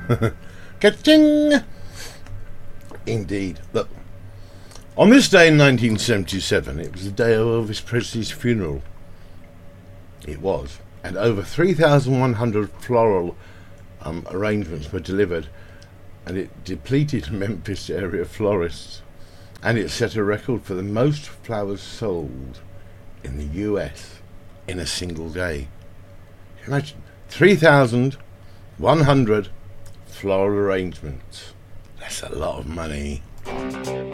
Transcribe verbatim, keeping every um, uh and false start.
Ka-ching! Indeed. Look, on this day in nineteen seventy-seven, it was the day of Elvis Presley's funeral. It was. And over three thousand one hundred floral um, arrangements were delivered, and it depleted Memphis area florists. And it set a record for the most flowers sold in the U S in a single day. Imagine, three thousand one hundred floral arrangements. That's a lot of money.